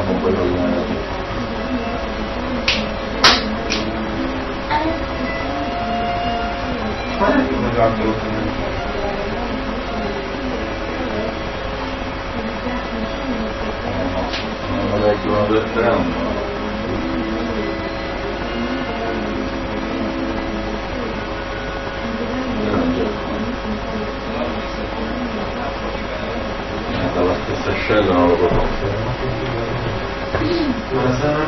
facciamo quello che... Non leggono del tempo. Dalla stessa scena non lo conosco.